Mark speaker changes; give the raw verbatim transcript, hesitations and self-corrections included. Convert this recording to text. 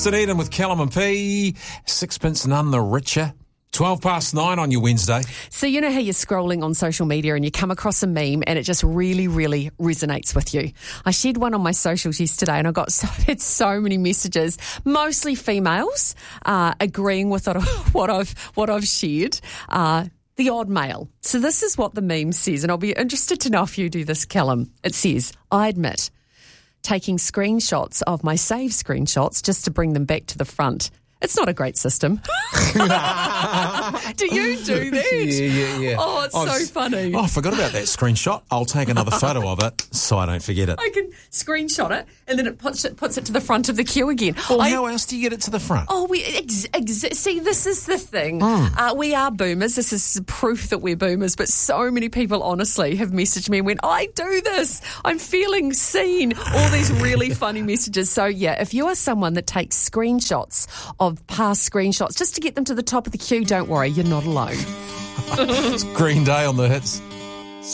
Speaker 1: St Eden with Callum and P. Sixpence none the richer. twelve past nine on your Wednesday.
Speaker 2: So you know how you're scrolling on social media and you come across a meme and it just really, really resonates with you. I shared one on my socials yesterday and I got so, had so many messages, mostly females, uh, agreeing with what I've, what I've shared. Uh, the odd male. So this is what the meme says, and I'll be interested to know if you do this, Callum. It says, I admit taking screenshots of my save screenshots just to bring them back to the front. It's not a great system. Do you do that?
Speaker 1: Yeah, yeah, yeah.
Speaker 2: Oh, it's
Speaker 1: oh,
Speaker 2: so
Speaker 1: it's,
Speaker 2: funny.
Speaker 1: Oh, I forgot about that screenshot. I'll take another photo of it so I don't forget it.
Speaker 2: I can screenshot it and then it puts it puts it to the front of the queue again.
Speaker 1: Well,
Speaker 2: I,
Speaker 1: how else do you get it to the front?
Speaker 2: Oh, we ex, ex, see. This is the thing.
Speaker 1: Mm.
Speaker 2: Uh, we are boomers. This is proof that we're boomers. But so many people, honestly, have messaged me and went, "I do this. I'm feeling seen." All these really funny messages. So yeah, if you are someone that takes screenshots of past screenshots just to get them to the top of the queue, don't worry, you're not alone.
Speaker 1: It's Green Day on the hits.